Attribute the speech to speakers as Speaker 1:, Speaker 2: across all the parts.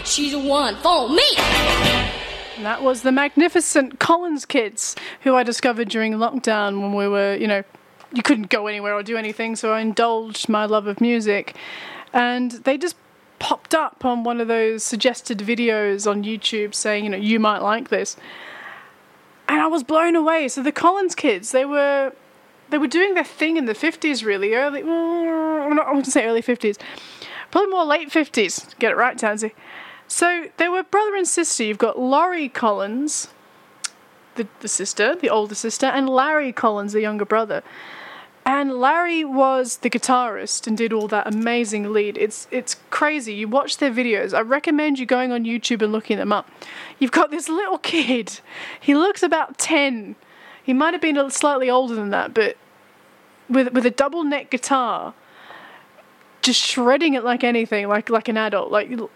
Speaker 1: She's the one for me.
Speaker 2: And that was the magnificent Collins Kids, who I discovered during lockdown when we were, you couldn't go anywhere or do anything, so I indulged my love of music. And they just popped up on one of those suggested videos on YouTube saying, you might like this. And I was blown away. So the Collins Kids, they were doing their thing in the 50s, really. I wouldn't say early 50s. Probably more late 50s. Get it right, Tansy. So they were brother and sister. You've got Laurie Collins, the sister, the older sister, and Larry Collins, the younger brother. And Larry was the guitarist and did all that amazing lead. It's crazy. You watch their videos. I recommend you going on YouTube and looking them up. You've got this little kid. He looks about 10. He might have been slightly older than that, but with a double neck guitar, just shredding it like anything, like an adult.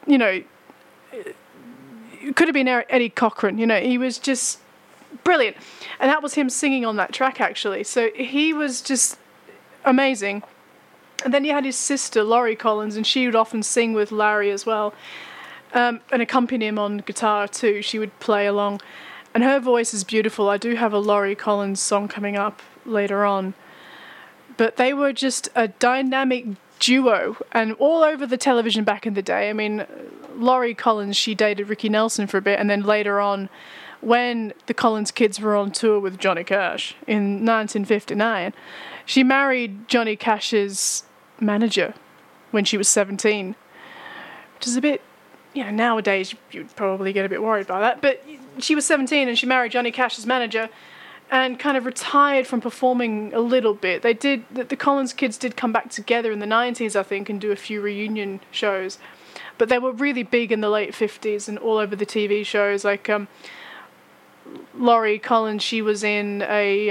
Speaker 2: It could have been Eddie Cochran, he was just brilliant. And that was him singing on that track, actually. So he was just amazing. And then you had his sister, Laurie Collins, and she would often sing with Larry as well, and accompany him on guitar too. She would play along. And her voice is beautiful. I do have a Laurie Collins song coming up later on. But they were just a dynamic duo, and all over the television back in the day. I mean, Laurie Collins, she dated Ricky Nelson for a bit, and then later on, when the Collins Kids were on tour with Johnny Cash in 1959, she married Johnny Cash's manager when she was 17, which is a bit, nowadays you'd probably get a bit worried by that, but she was 17 and she married Johnny Cash's manager and kind of retired from performing a little bit. The Collins Kids did come back together in the 90s, I think, and do a few reunion shows, but they were really big in the late 50s and all over the TV shows, like Laurie Collins, she was in a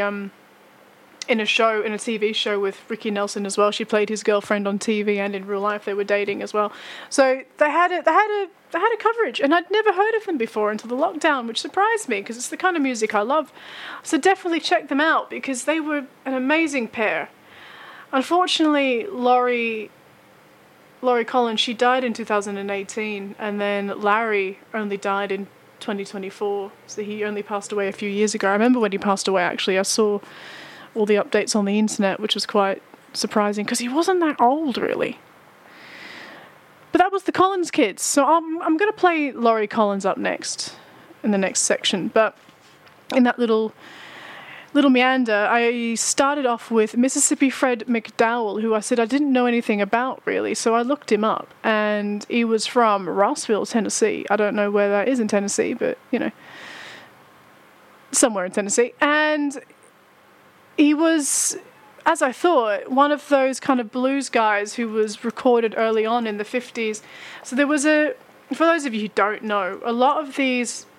Speaker 2: TV show with Ricky Nelson as well. She played his girlfriend on TV, and in real life they were dating as well. So they had a coverage, and I'd never heard of them before until the lockdown, which surprised me because it's the kind of music I love. So definitely check them out because they were an amazing pair. Unfortunately, Laurie Collins, she died in 2018, and then Larry only died in 2024, so he only passed away a few years ago. I remember when he passed away, actually. I saw all the updates on the internet, which was quite surprising because he wasn't that old, really. But that was the Collins Kids, so I'm going to play Laurie Collins up next in the next section. But in that little meander, I started off with Mississippi Fred McDowell, who I said I didn't know anything about, really, so I looked him up, and he was from Rossville, Tennessee. I don't know where that is in Tennessee, but, somewhere in Tennessee. And he was, as I thought, one of those kind of blues guys who was recorded early on in the 50s. So there was for those of you who don't know, a lot of these